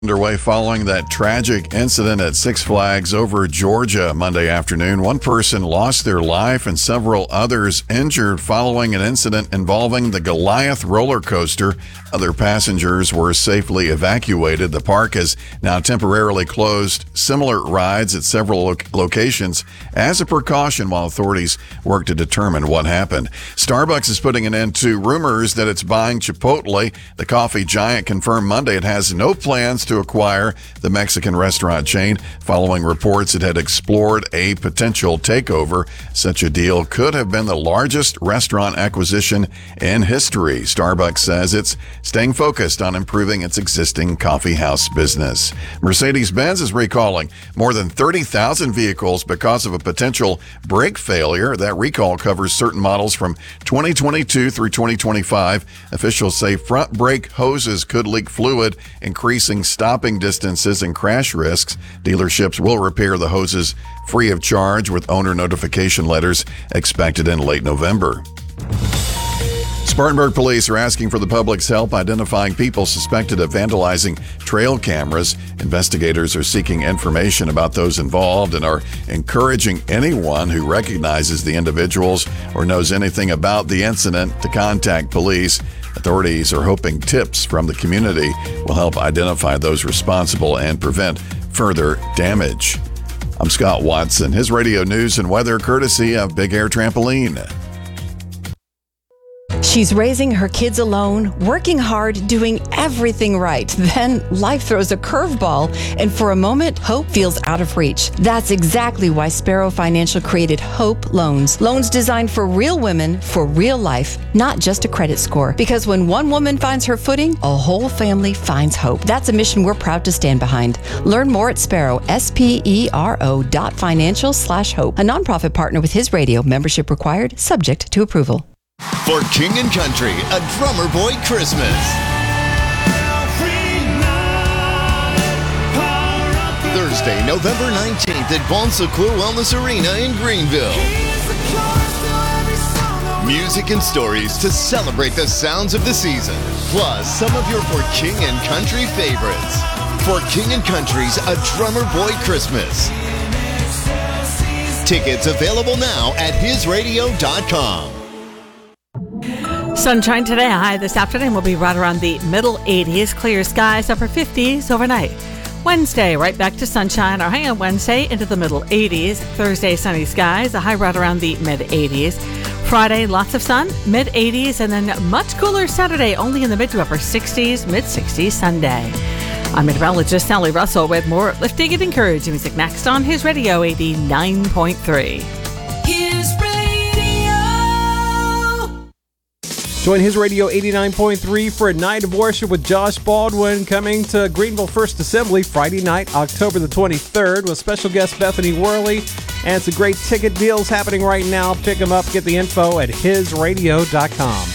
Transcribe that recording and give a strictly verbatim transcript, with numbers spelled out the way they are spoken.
Underway following that tragic incident at Six Flags over Georgia Monday afternoon. One person lost their life and several others injured following an incident involving the Goliath roller coaster. Other passengers were safely evacuated. The park has now temporarily closed similar rides at several lo- locations as a precaution while authorities work to determine what happened. Starbucks is putting an end to rumors that it's buying Chipotle. The coffee giant confirmed Monday it has no plans to to acquire the Mexican restaurant chain following reports it had explored a potential takeover. Such a deal could have been the largest restaurant acquisition in history. Starbucks says it's staying focused on improving its existing coffee house business. Mercedes-Benz is recalling more than thirty thousand vehicles because of a potential brake failure. That recall covers certain models from twenty twenty-two through twenty twenty-five. Officials say front brake hoses could leak fluid, increasing stopping distances and crash risks. Dealerships will repair the hoses free of charge with owner notification letters expected in late November. Spartanburg police are asking for the public's help identifying people suspected of vandalizing trail cameras. Investigators are seeking information about those involved and are encouraging anyone who recognizes the individuals or knows anything about the incident to contact police. Authorities are hoping tips from the community will help identify those responsible and prevent further damage. I'm Scott Watson. His radio news and weather courtesy of Big Air Trampoline. She's raising her kids alone, working hard, doing everything right. Then life throws a curveball, and for a moment, hope feels out of reach. That's exactly why Sparrow Financial created Hope Loans. Loans designed for real women, for real life, not just a credit score. Because when one woman finds her footing, a whole family finds hope. That's a mission we're proud to stand behind. Learn more at Sparrow, S P E R O dot financial slash hope. A nonprofit partner with His Radio. Membership required, subject to approval. For King and Country, a Drummer Boy Christmas. Thursday, November nineteenth at Bon Secours Wellness Arena in Greenville. Music and stories to celebrate the sounds of the season, plus some of your For King and Country favorites. For King and Country's A Drummer Boy Christmas. Tickets available now at his radio dot com. Sunshine today, high this afternoon will be right around the middle eighties. Clear skies, upper fifties overnight. Wednesday, right back to sunshine. Our high on Wednesday into the middle eighties. Thursday, sunny skies, a high right around the mid eighties. Friday, lots of sun, mid eighties, and then much cooler Saturday, only in the mid to upper sixties, mid sixties Sunday. I'm meteorologist Sally Russell with more uplifting and encouraging music next on His Radio eighty-nine point three. His Radio. Join His Radio eighty-nine point three for a night of worship with Josh Baldwin coming to Greenville First Assembly Friday night, October the twenty-third, with special guest Bethany Worley. And some great ticket deals happening right now. Pick them up. Get the info at his radio dot com.